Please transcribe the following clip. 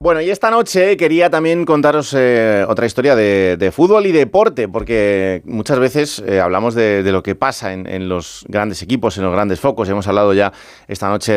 Bueno, y esta noche quería también contaros otra historia de fútbol y deporte, porque muchas veces hablamos de lo que pasa en los grandes equipos, en los grandes focos. Hemos hablado ya esta noche